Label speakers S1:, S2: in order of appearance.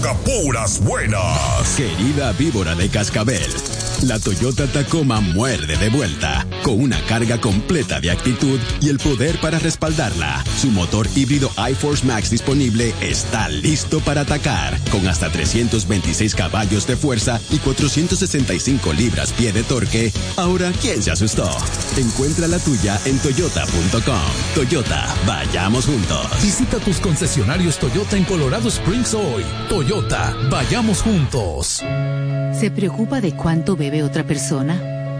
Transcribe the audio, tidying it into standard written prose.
S1: toca puras buenas.
S2: Querida víbora de cascabel, la Toyota Tacoma muerde de vuelta, con una carga completa de actitud y el poder para respaldarla. Su motor híbrido iForce Max disponible está listo para atacar, con hasta 326 caballos de fuerza y 465 libras-pie de torque. Ahora, ¿quién se asustó? Encuentra la tuya en toyota.com. Toyota, vayamos juntos.
S3: Visita tus concesionarios Toyota en Colorado Springs hoy. Toyota, vayamos juntos.
S4: ¿Se preocupa de cuánto bebe otra persona?